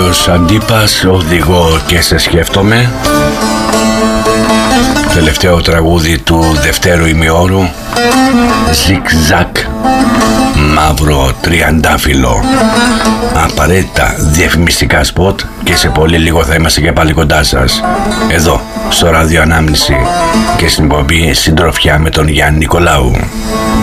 Μάριος Αντίπας, οδηγώ και σε σκέφτομαι. Τελευταίο τραγούδι του δευτέρου ημιώρου, Ζικ-ζακ, μαύρο τριαντάφυλλο. Απαραίτητα διαφημιστικά σποτ και σε πολύ λίγο θα είμαστε και πάλι κοντά σας, εδώ στο Ράδιο Ανάμνηση και στην εκπομπή Συντροφιά με τον Γιάννη Νικολάου.